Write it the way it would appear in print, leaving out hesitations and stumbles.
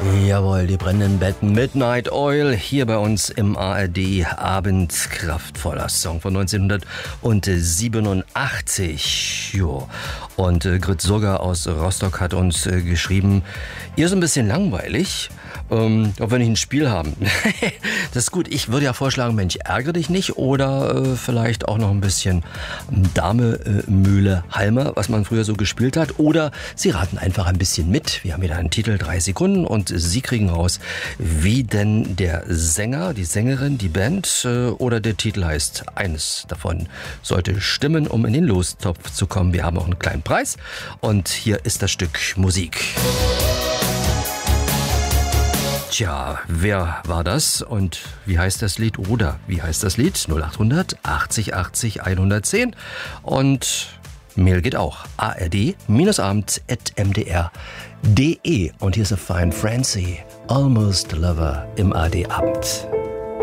Jawohl, die brennenden Betten, Midnight Oil, hier bei uns im ARD Abend, kraftvoller Song von 1987. Jo. Und Grit Surger aus Rostock hat uns geschrieben, ihr ist ein bisschen langweilig, ob wir nicht ein Spiel haben. Das ist gut, ich würde ja vorschlagen, Mensch, ärgere dich nicht oder vielleicht auch noch ein bisschen Dame, Mühle, Halme, was man früher so gespielt hat. Oder Sie raten einfach ein bisschen mit. Wir haben wieder einen Titel, 3 Sekunden und Sie kriegen raus, wie denn der Sänger, die Sängerin, die Band oder der Titel heißt. Eines davon sollte stimmen, um in den Lostopf zu kommen. Wir haben auch einen kleinen Preis und hier ist das Stück Musik. Tja, wer war das und wie heißt das Lied oder wie heißt das Lied? 0800 80 80 110 und Mail geht auch. ard-abend@mdr.de und hier ist a Fine Francie, Almost Lover im ARD Abend.